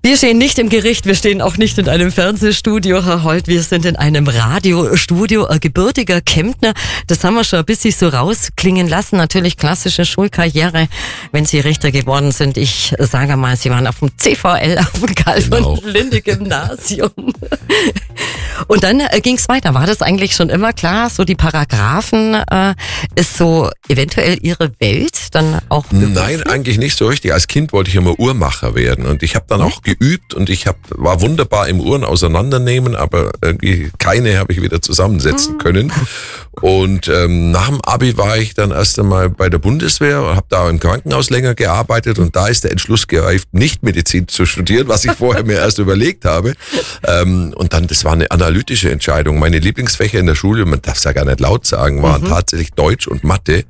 Wir stehen nicht im Gericht, wir stehen auch nicht in einem Fernsehstudio, Herr Holt, wir sind in einem Radiostudio. Ein gebürtiger Kemptner, das haben wir schon ein bisschen so rausklingen lassen. Natürlich klassische Schulkarriere, wenn Sie Richter geworden sind. Ich sage mal, Sie waren auf dem CVL, auf dem Karl-von-Linde-Gymnasium. Und dann ging es weiter. War das eigentlich schon immer klar, so die Paragraphen ist so eventuell Ihre Welt dann auch beruflich? Nein, eigentlich nicht so richtig. Als Kind wollte ich immer Uhrmacher werden und ich habe dann auch geübt und war wunderbar im Uhren auseinandernehmen, aber irgendwie keine habe ich wieder zusammensetzen können. Und nach dem Abi war ich dann erst einmal bei der Bundeswehr und habe da im Krankenhaus länger gearbeitet und da ist der Entschluss gereift, nicht Medizin zu studieren, was ich vorher mir erst überlegt habe. Und dann, das war eine analytische Entscheidung. Meine Lieblingsfächer in der Schule, man darf es ja gar nicht laut sagen, waren tatsächlich Deutsch und Mathe.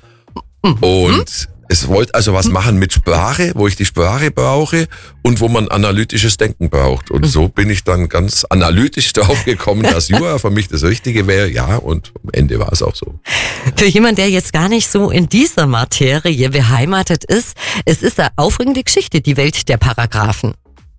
Und es wollte also was machen mit Sprache, wo ich die Sprache brauche und wo man analytisches Denken braucht. Und so bin ich dann ganz analytisch drauf gekommen, dass Jura für mich das Richtige wäre. Ja, und am Ende war es auch so. Für jemanden, der jetzt gar nicht so in dieser Materie beheimatet ist, es ist eine aufregende Geschichte, die Welt der Paragraphen.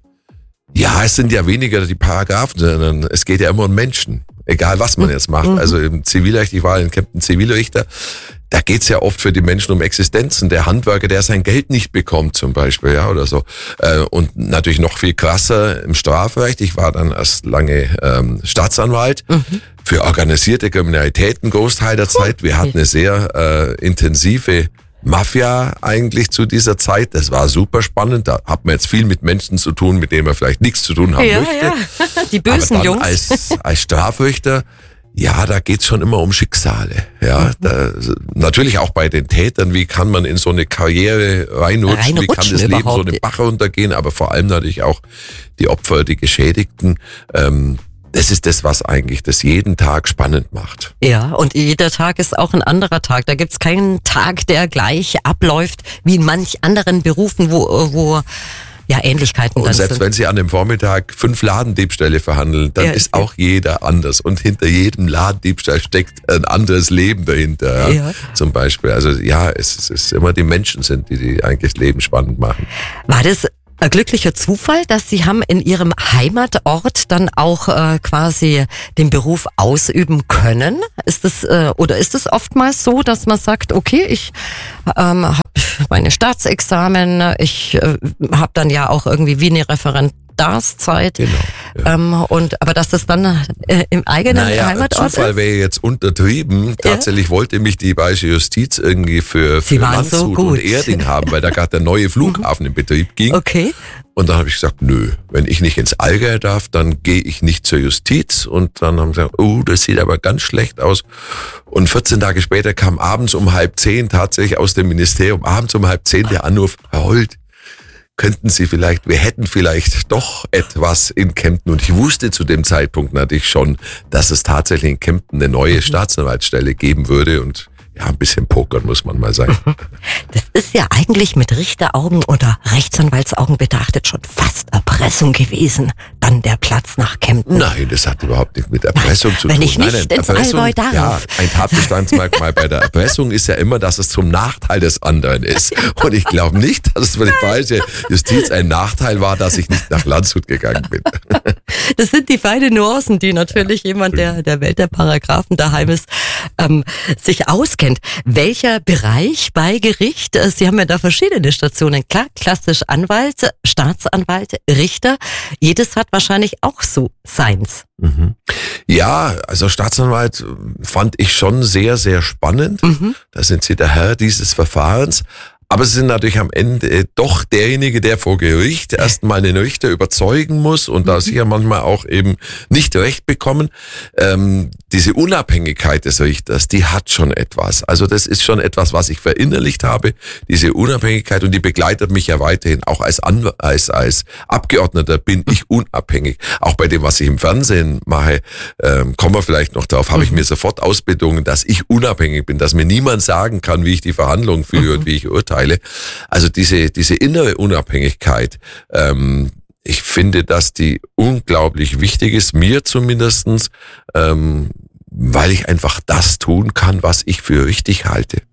Ja, es sind ja weniger die Paragraphen, sondern es geht ja immer um Menschen. Egal, was man jetzt macht. Also im Zivilrecht, ich war in Kempten Zivilrichter, da geht's ja oft für die Menschen um Existenzen. Der Handwerker, der sein Geld nicht bekommt zum Beispiel, ja, oder so. Und natürlich noch viel krasser im Strafrecht. Ich war dann erst lange Staatsanwalt für organisierte Kriminalität, einen Großteil der Zeit. Wir hatten eine sehr intensive Mafia eigentlich zu dieser Zeit. Das war super spannend. Da hat man jetzt viel mit Menschen zu tun, mit denen man vielleicht nichts zu tun haben möchte. Ja. Die bösen Aber dann Jungs. als Strafrichter, ja, da geht's schon immer um Schicksale. Ja, natürlich auch bei den Tätern. Wie kann man in so eine Karriere reinrutschen? Wie kann das Leben so einen Bach runtergehen? Aber vor allem natürlich auch die Opfer, die Geschädigten. Das ist das, was eigentlich das jeden Tag spannend macht. Ja, und jeder Tag ist auch ein anderer Tag. Da gibt's keinen Tag, der gleich abläuft wie in manch anderen Berufen, wo ja Ähnlichkeiten dann sind. Und selbst wenn Sie an dem Vormittag 5 Ladendiebstähle verhandeln, dann ist auch jeder anders. Und hinter jedem Ladendiebstahl steckt ein anderes Leben dahinter. Ja. Zum Beispiel. Also ja, es ist immer die Menschen sind, die eigentlich das Leben spannend machen. War das ein glücklicher Zufall, dass Sie haben in Ihrem Heimatort dann auch quasi den Beruf ausüben können? Ist das oder ist es oftmals so, dass man sagt, okay, ich habe meine Staatsexamen, ich habe dann ja auch irgendwie wie eine Referendarszeit. Genau. Ja. Aber dass das dann im eigenen Heimatort ist? Zufall wäre jetzt untertrieben. Tatsächlich wollte mich die Bayerische Justiz irgendwie für Landshut und Erding haben, weil da gerade der neue Flughafen in Betrieb ging. Okay. Und dann habe ich gesagt, nö, wenn ich nicht ins Allgäu darf, dann gehe ich nicht zur Justiz. Und dann haben sie gesagt, das sieht aber ganz schlecht aus. Und 14 Tage später kam abends um 9:30 tatsächlich aus dem Ministerium, abends um 9:30 der Anruf, Herr Holt, wir hätten vielleicht doch etwas in Kempten. Und ich wusste zu dem Zeitpunkt natürlich schon, dass es tatsächlich in Kempten eine neue Staatsanwaltsstelle geben würde. Und ja, ein bisschen pokern muss man mal sagen. Das ist ja eigentlich mit Richteraugen oder Rechtsanwaltsaugen betrachtet schon fast Erpressung gewesen. Dann der Platz nach Kempten. Nein, das hat überhaupt nicht mit Erpressung zu tun. Wenn ich nicht ins Allgäu darf. Ja, ein Tatbestandsmerkmal bei der Erpressung ist ja immer, dass es zum Nachteil des anderen ist. Und ich glaube nicht, dass es für die Bayerische Justiz ein Nachteil war, dass ich nicht nach Landshut gegangen bin. Das sind die feinen Nuancen, die natürlich jemand, der der Welt der Paragraphen daheim ist, sich auskennt. Welcher Bereich bei Gericht? Sie haben ja da verschiedene Stationen. Klar, klassisch Anwalt, Staatsanwalt, Richter. Jedes hat wahrscheinlich auch so seins. Ja, also Staatsanwalt fand ich schon sehr, sehr spannend. Da sind Sie der Herr dieses Verfahrens. Aber Sie sind natürlich am Ende doch derjenige, der vor Gericht erstmal den Richter überzeugen muss und da Sie ja manchmal auch eben nicht recht bekommen. Diese Unabhängigkeit des Richters, die hat schon etwas. Also das ist schon etwas, was ich verinnerlicht habe, diese Unabhängigkeit, und die begleitet mich ja weiterhin. Auch als Abgeordneter bin ich unabhängig. Auch bei dem, was ich im Fernsehen mache, kommen wir vielleicht noch drauf, habe ich mir sofort ausbedungen, dass ich unabhängig bin, dass mir niemand sagen kann, wie ich die Verhandlungen führe und wie ich urteile. Also diese innere Unabhängigkeit, ich finde, dass die unglaublich wichtig ist, mir zumindestens, weil ich einfach das tun kann, was ich für richtig halte.